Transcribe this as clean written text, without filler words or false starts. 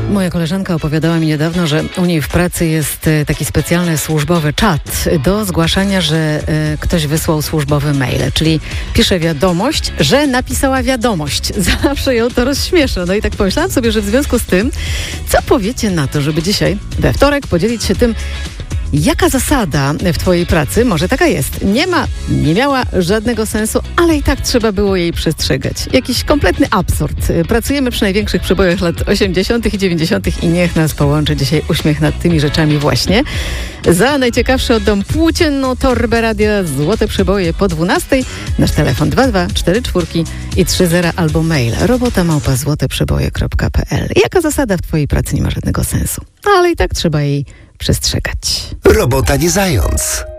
Moja koleżanka opowiadała mi niedawno, że u niej w pracy jest taki specjalny służbowy czat do zgłaszania, że ktoś wysłał służbowy mail, czyli pisze wiadomość, że napisała wiadomość. Zawsze ją to rozśmiesza. No i tak pomyślałam sobie, że w związku z tym, co powiecie na to, żeby dzisiaj, we wtorek, podzielić się tym, jaka zasada w twojej pracy, może taka jest, nie miała żadnego sensu, ale i tak trzeba było jej przestrzegać. Jakiś kompletny absurd. Pracujemy przy największych przebojach lat 80. i 90. i niech nas połączy dzisiaj uśmiech nad tymi rzeczami właśnie. Za najciekawszy oddam płócienną torbę radia Złote Przeboje po 12. Nasz telefon 2244 i 30 albo mail robota@złoteprzeboje.pl. Jaka zasada w twojej pracy nie ma żadnego sensu, ale i tak trzeba jej przestrzegać. Robota nie zając.